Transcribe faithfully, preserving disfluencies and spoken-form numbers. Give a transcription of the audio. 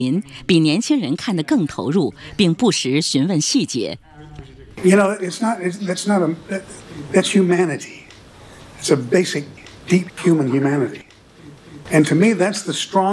比年轻人看得更投入，并不时询问细节。 You know, it's not. It's, that's not a. That's humanity. It's a basic, deep human humanity. And to me, that's the strong.